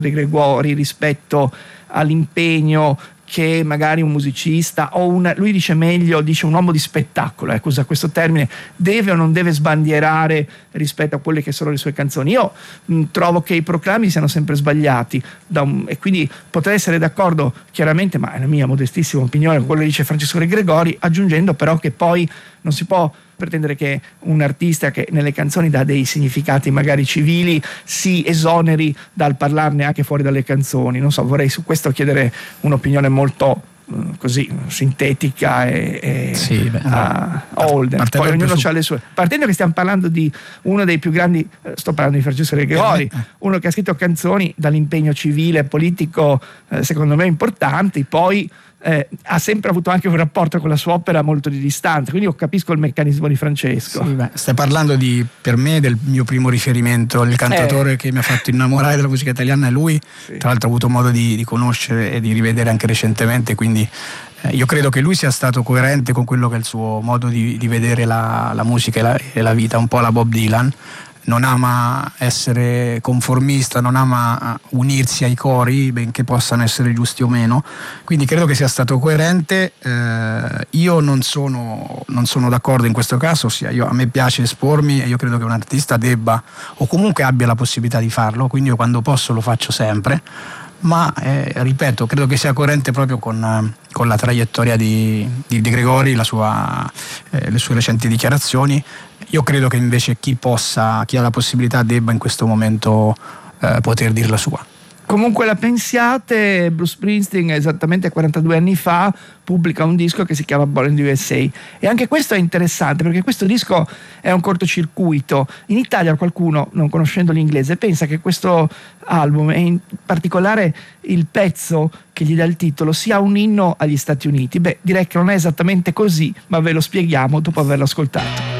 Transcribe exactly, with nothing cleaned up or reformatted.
De Gregori rispetto all'impegno che magari un musicista o un, lui dice meglio, dice un uomo di spettacolo, ecco, usa questo termine, deve o non deve sbandierare rispetto a quelle che sono le sue canzoni. Io mh, trovo che i proclami siano sempre sbagliati da un, e quindi potrei essere d'accordo chiaramente, ma è la mia modestissima opinione, con quello che dice Francesco De Gregori, aggiungendo però che poi non si può pretendere che un artista che nelle canzoni dà dei significati magari civili si esoneri dal parlarne anche fuori dalle canzoni. Non so, vorrei su questo chiedere un'opinione molto uh, così sintetica e, e sì, beh, uh, Holden. Poi ognuno ha le sue. Partendo che stiamo parlando di uno dei più grandi, eh, sto parlando di Francesco De Gregori, eh, eh. uno che ha scritto canzoni dall'impegno civile e politico eh, secondo me importanti, poi Eh, ha sempre avuto anche un rapporto con la sua opera molto di distanza, quindi io capisco il meccanismo di Francesco. Sì, beh, stai parlando di, per me, del mio primo riferimento, il cantautore eh. che mi ha fatto innamorare della musica italiana è lui, sì. Tra l'altro ho avuto modo di, di conoscere e di rivedere anche recentemente, quindi eh, io credo che lui sia stato coerente con quello che è il suo modo di, di vedere la, la musica e la, e la vita, un po' alla Bob Dylan. Non ama essere conformista, non ama unirsi ai cori, benché possano essere giusti o meno, quindi credo che sia stato coerente. Eh, io non sono, non sono d'accordo in questo caso, ossia io, a me piace espormi e io credo che un artista debba o comunque abbia la possibilità di farlo, quindi io quando posso lo faccio sempre, ma eh, ripeto, credo che sia coerente proprio con, con la traiettoria di, di De Gregori, la sua, eh, le sue recenti dichiarazioni. Io credo che invece chi possa, chi ha la possibilità debba in questo momento eh, poter dir la sua. Comunque la pensiate, Bruce Springsteen esattamente quarantadue anni fa pubblica un disco che si chiama Born in the U S A e anche questo è interessante perché questo disco è un cortocircuito. In Italia qualcuno, non conoscendo l'inglese, pensa che questo album e in particolare il pezzo che gli dà il titolo sia un inno agli Stati Uniti. Beh, direi che non è esattamente così, ma ve lo spieghiamo dopo averlo ascoltato.